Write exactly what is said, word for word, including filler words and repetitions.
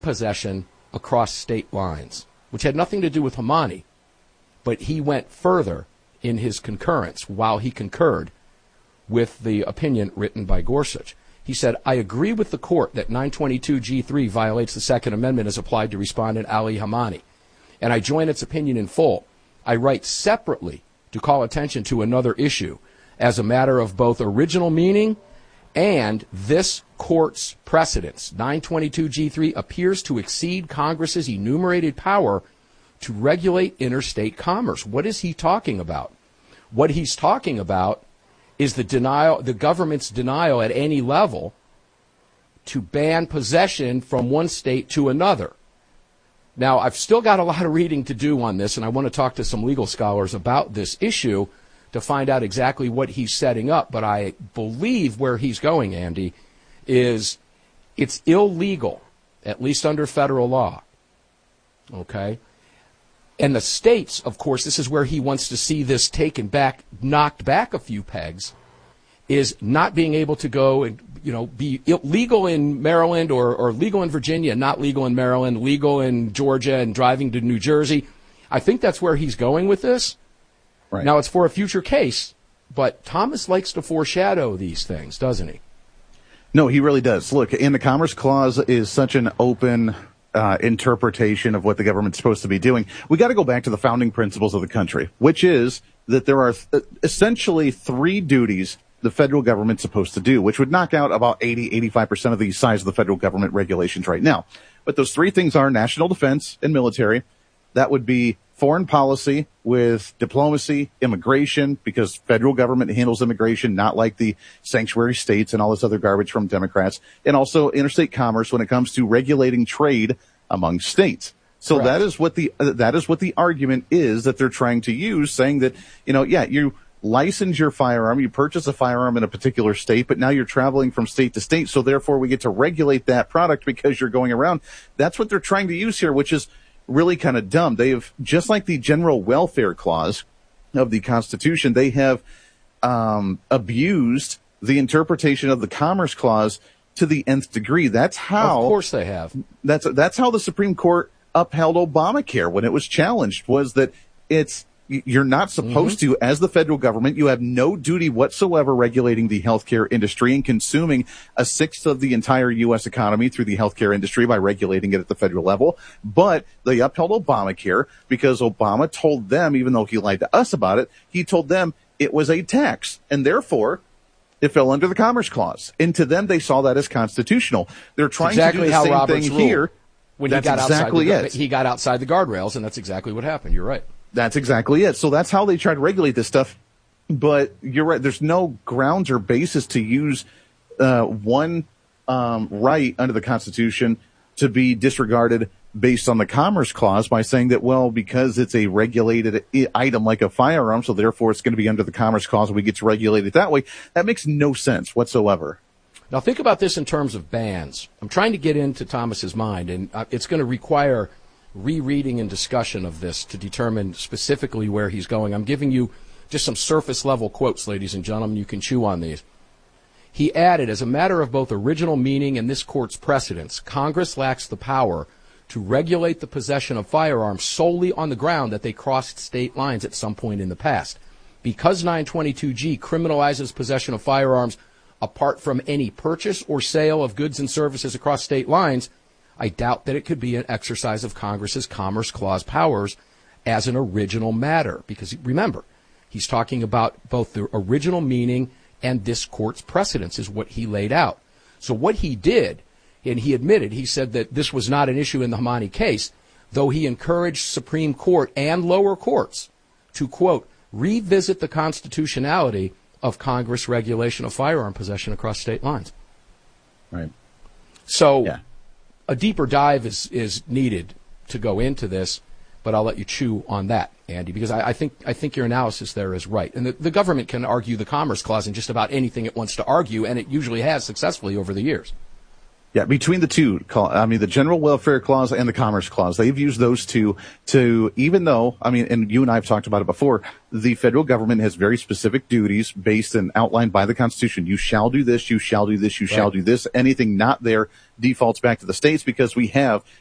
possession across state lines, which had nothing to do with Hamani. But he went further in his concurrence while he concurred with the opinion written by Gorsuch. He said, I agree with the court that nine twenty-two G three violates the Second Amendment as applied to respondent Ali Hamani, and I join its opinion in full. I write separately to call attention to another issue as a matter of both original meaning and this court's precedents. nine twenty-two G three appears to exceed Congress's enumerated power to regulate interstate commerce. What is he talking about? What he's talking about is the denial, the government's denial at any level to ban possession from one state to another. Now, I've still got a lot of reading to do on this, and I want to talk to some legal scholars about this issue to find out exactly what he's setting up. But I believe where he's going, Andy, is it's illegal, at least under federal law. Okay? And the states, of course, this is where he wants to see this taken back, knocked back a few pegs, is not being able to go and, you know, be illegal in Maryland or, or legal in Virginia, not legal in Maryland, legal in Georgia and driving to New Jersey. I think that's where he's going with this. Right. Now, it's for a future case, but Thomas likes to foreshadow these things, doesn't he? No, he really does. Look, and the Commerce Clause is such an open Uh, interpretation of what the government's supposed to be doing. We got to go back to the founding principles of the country, which is that there are th- essentially three duties the federal government's supposed to do, which would knock out about eighty, eighty-five percent of the size of the federal government regulations right now. But those three things are national defense and military. That would be foreign policy with diplomacy, immigration, because federal government handles immigration, not like the sanctuary states and all this other garbage from Democrats, and also interstate commerce when it comes to regulating trade among states. So Correct. that is what the uh, that is what the argument is that they're trying to use, saying that, you know, yeah, you license your firearm, you purchase a firearm in a particular state, but now you're traveling from state to state, so therefore we get to regulate that product because you're going around. That's what they're trying to use here, which is really kind of dumb. They have, just like the general welfare clause of the Constitution, they have um, abused the interpretation of the Commerce Clause to the nth degree. That's how. Of course they have. That's that's how the Supreme Court upheld Obamacare when it was challenged, was that it's you're not supposed mm-hmm. to, as the federal government, you have no duty whatsoever regulating the healthcare industry and consuming a sixth of the entire U S economy through the healthcare industry by regulating it at the federal level. But they upheld Obamacare because Obama told them, even though he lied to us about it, he told them it was a tax, and therefore it fell under the Commerce Clause. And to them, they saw that as constitutional. They're trying exactly to do the how same Roberts thing ruled. here. When that's he got exactly outside the, it. He got outside the guardrails, and that's exactly what happened. You're right. That's exactly it. So that's how they try to regulate this stuff. But you're right. There's no grounds or basis to use uh, one um, right under the Constitution to be disregarded based on the Commerce Clause by saying that, well, because it's a regulated item like a firearm, so therefore it's going to be under the Commerce Clause and we get to regulate it that way. That makes no sense whatsoever. Now, think about this in terms of bans. I'm trying to get into Thomas's mind, and it's going to require rereading and discussion of this to determine specifically where he's going. I'm giving you just some surface-level quotes, ladies and gentlemen. You can chew on these. He added, as a matter of both original meaning and this court's precedents, Congress lacks the power to regulate the possession of firearms solely on the ground that they crossed state lines at some point in the past. Because nine twenty-two G criminalizes possession of firearms apart from any purchase or sale of goods and services across state lines, I doubt that it could be an exercise of Congress's Commerce Clause powers as an original matter. Because remember, he's talking about both the original meaning and this court's precedents is what he laid out. So what he did, and he admitted, he said that this was not an issue in the Hamani case, though he encouraged Supreme Court and lower courts to, quote, revisit the constitutionality of Congress regulation of firearm possession across state lines. Right. So yeah. a deeper dive is, is needed to go into this, but I'll let you chew on that, Andy, because I, I think I think your analysis there is right. And the, the government can argue the Commerce Clause in just about anything it wants to argue, and it usually has successfully over the years. Yeah, between the two, I mean, the General Welfare Clause and the Commerce Clause, they've used those two to, even though, I mean, and you and I have talked about it before, the federal government has very specific duties based and outlined by the Constitution. You shall do this, you shall do this, you shall Right. do this. Anything not there defaults back to the states because we have